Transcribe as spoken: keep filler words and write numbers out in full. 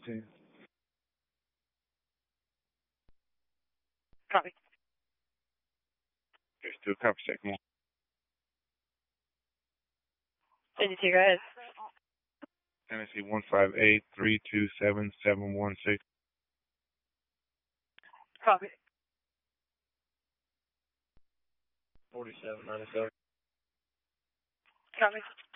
sixteen. Copy. Okay, still copy second one. fifty-two, go ahead. Tennessee one five eight three two seven seven one six. Copy. Forty-seven ninety-seven. Copy.